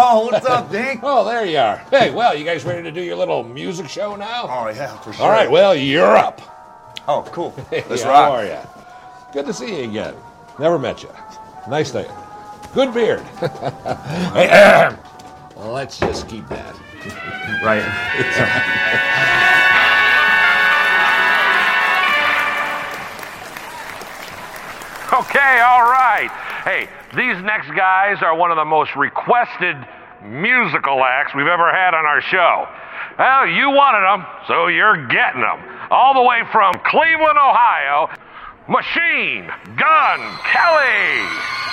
Oh, what's up, Dink? Oh, there you are. Hey, well, you guys ready to do your little music show now? Oh, yeah, for sure. All right, well, you're up. Oh, cool. Let's Yeah, rock. How are you? Good to see you again. Never met you. Nice thing. Good beard. Well, let's just keep that. Right. Okay, all right. Hey, these next guys are one of the most requested musical acts we've ever had on our show. Well, you wanted them, so you're getting them. All the way from Cleveland, Ohio, Machine Gun Kelly.